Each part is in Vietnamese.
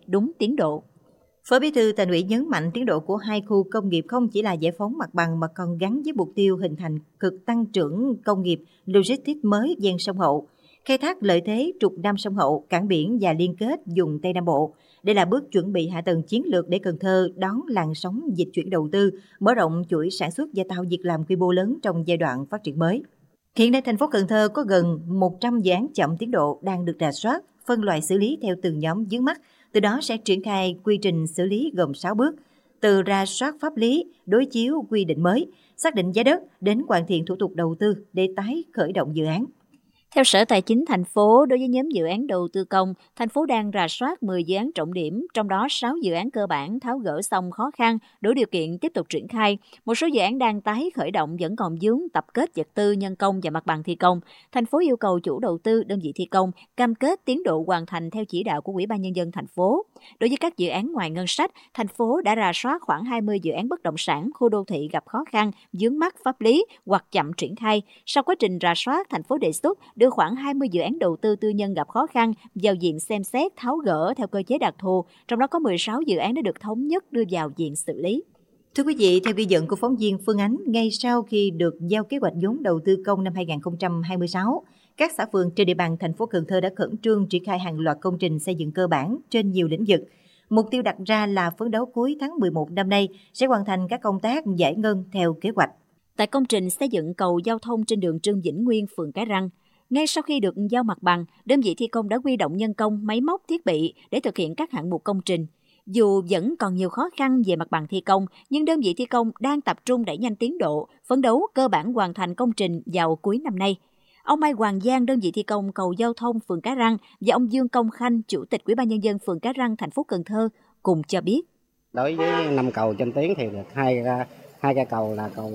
đúng tiến độ. Phó Bí thư Thành ủy nhấn mạnh tiến độ của hai khu công nghiệp không chỉ là giải phóng mặt bằng mà còn gắn với mục tiêu hình thành cực tăng trưởng công nghiệp logistics mới ven sông Hậu, khai thác lợi thế trục Nam sông Hậu, cảng biển và liên kết vùng Tây Nam Bộ. Đây là bước chuẩn bị hạ tầng chiến lược để Cần Thơ đón làn sóng dịch chuyển đầu tư, mở rộng chuỗi sản xuất và tạo việc làm quy mô lớn trong giai đoạn phát triển mới. Hiện nay, thành phố Cần Thơ có gần 100 dự án chậm tiến độ đang được rà soát, phân loại xử lý theo từng nhóm vướng mắc. Từ đó sẽ triển khai quy trình xử lý gồm 6 bước, từ rà soát pháp lý, đối chiếu quy định mới, xác định giá đất đến hoàn thiện thủ tục đầu tư để tái khởi động dự án. Theo Sở Tài chính thành phố, đối với nhóm dự án đầu tư công, thành phố đang rà soát 10 dự án trọng điểm, trong đó 6 dự án cơ bản tháo gỡ xong khó khăn, đủ điều kiện tiếp tục triển khai. Một số dự án đang tái khởi động vẫn còn vướng tập kết vật tư, nhân công và mặt bằng thi công. Thành phố yêu cầu chủ đầu tư, đơn vị thi công cam kết tiến độ hoàn thành theo chỉ đạo của Ủy ban Nhân dân thành phố. Đối với các dự án ngoài ngân sách, thành phố đã rà soát khoảng 20 dự án bất động sản, khu đô thị gặp khó khăn, vướng mắc pháp lý hoặc chậm triển khai. Sau quá trình rà soát, thành phố đề xuất đưa khoảng 20 dự án đầu tư tư nhân gặp khó khăn vào diện xem xét tháo gỡ theo cơ chế đặc thù, trong đó có 16 dự án đã được thống nhất đưa vào diện xử lý. Thưa quý vị, theo ghi nhận của phóng viên Phương Ánh, ngay sau khi được giao kế hoạch vốn đầu tư công năm 2026, các xã phường trên địa bàn thành phố Cần Thơ đã khẩn trương triển khai hàng loạt công trình xây dựng cơ bản trên nhiều lĩnh vực. Mục tiêu đặt ra là phấn đấu cuối tháng 11 năm nay sẽ hoàn thành các công tác giải ngân theo kế hoạch. Tại công trình xây dựng cầu giao thông trên đường Trương Vĩnh Nguyên, phường Cái Răng, ngay sau khi được giao mặt bằng, đơn vị thi công đã huy động nhân công, máy móc, thiết bị để thực hiện các hạng mục công trình. Dù vẫn còn nhiều khó khăn về mặt bằng thi công, nhưng đơn vị thi công đang tập trung đẩy nhanh tiến độ, phấn đấu cơ bản hoàn thành công trình vào cuối năm nay. Ông Mai Hoàng Giang, đơn vị thi công cầu giao thông phường Cái Răng và ông Dương Công Khanh, Chủ tịch Ủy ban Nhân dân phường Cái Răng, thành phố Cần Thơ cùng cho biết. Đối với 5 cầu trên tuyến thì được hai cây cầu là cầu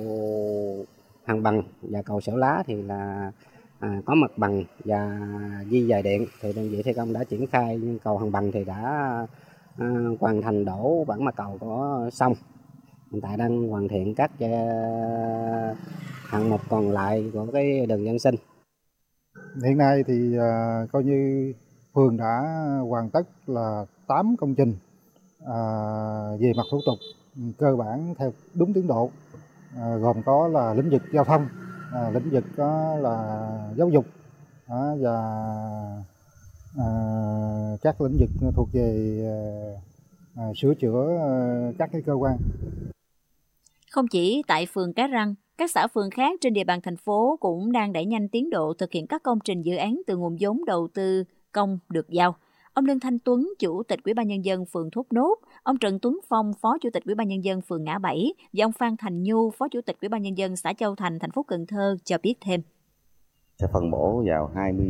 Hàng Bằng và cầu Xẻo Lá thì là có mặt bằng và di dời điện, thì đơn vị thi công đã triển khai, nhưng cầu Hàng Bằng thì đã hoàn thành đổ bản mặt cầu có xong. Hiện tại đang hoàn thiện các hạng mục còn lại của cái đường dân sinh. Hiện nay thì coi như phường đã hoàn tất là 8 công trình về mặt thủ tục cơ bản theo đúng tiến độ, gồm có là lĩnh vực giao thông, lĩnh vực có là giáo dục và các lĩnh vực thuộc về sửa chữa các cái cơ quan. Không chỉ tại phường Cái Răng, các xã phường khác trên địa bàn thành phố cũng đang đẩy nhanh tiến độ thực hiện các công trình dự án từ nguồn vốn đầu tư công được giao. Ông Lương Thanh Tuấn, Chủ tịch Ủy ban Nhân dân phường Thốt Nốt, ông Trần Tuấn Phong, Phó Chủ tịch Ủy ban Nhân dân phường Ngã Bảy và ông Phan Thành Nhu, Phó Chủ tịch Ủy ban Nhân dân xã Châu Thành, thành phố Cần Thơ cho biết thêm. Sẽ phân bổ vào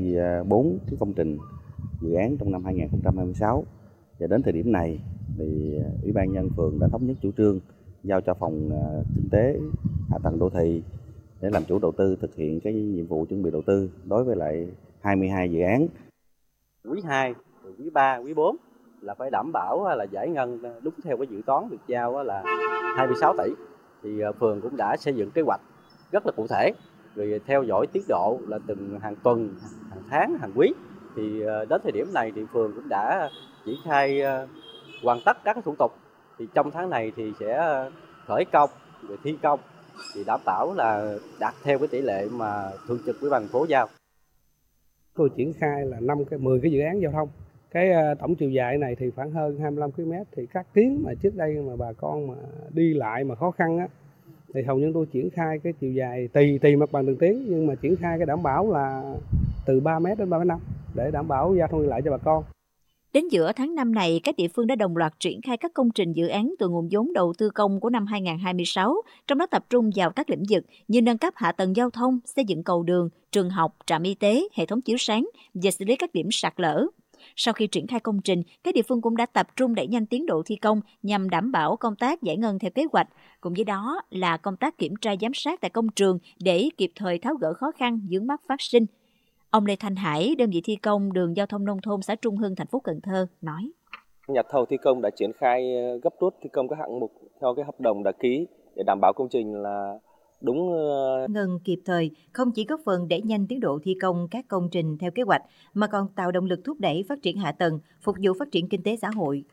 24 cái công trình dự án trong năm 2026 và đến thời điểm này thì Ủy ban Nhân dân phường đã thống nhất chủ trương giao cho phòng kinh tế hạ tầng đô thị để làm chủ đầu tư thực hiện cái nhiệm vụ chuẩn bị đầu tư đối với lại 22 dự án. Quý 2, quý 3, quý 4 là phải đảm bảo là giải ngân đúng theo cái dự toán được giao là 26 tỷ. Thì phường cũng đã xây dựng kế hoạch rất là cụ thể, rồi theo dõi tiến độ là từng hàng tuần, hàng tháng, hàng quý. Thì đến thời điểm này thì phường cũng đã triển khai hoàn tất các cái thủ tục. Thì trong tháng này thì sẽ khởi công rồi thi công, thì đảm bảo là đạt theo cái tỷ lệ mà thường trực Ủy ban thành phố giao. Tôi triển khai là 10 cái dự án giao thông. Cái tổng chiều dài này thì khoảng hơn 25 km, thì các tuyến mà trước đây mà bà con mà đi lại mà khó khăn á, thì hầu như tôi triển khai cái chiều dài tùy mặt bằng từng tuyến, nhưng mà triển khai cái đảm bảo là từ 3 m đến 3,5 m để đảm bảo giao thông đi lại cho bà con. Đến giữa tháng 5 này, các địa phương đã đồng loạt triển khai các công trình dự án từ nguồn vốn đầu tư công của năm 2026, trong đó tập trung vào các lĩnh vực như nâng cấp hạ tầng giao thông, xây dựng cầu đường, trường học, trạm y tế, hệ thống chiếu sáng và xử lý các điểm sạt lở. Sau khi triển khai công trình, các địa phương cũng đã tập trung đẩy nhanh tiến độ thi công nhằm đảm bảo công tác giải ngân theo kế hoạch, cùng với đó là công tác kiểm tra giám sát tại công trường để kịp thời tháo gỡ khó khăn vướng mắc phát sinh. Ông Lê Thanh Hải, đơn vị thi công đường giao thông nông thôn xã Trung Hưng, thành phố Cần Thơ nói: Nhà thầu thi công đã triển khai gấp rút thi công các hạng mục theo cái hợp đồng đã ký để đảm bảo công trình là đúng ngân kịp thời, không chỉ góp phần đẩy nhanh tiến độ thi công các công trình theo kế hoạch mà còn tạo động lực thúc đẩy phát triển hạ tầng, phục vụ phát triển kinh tế xã hội.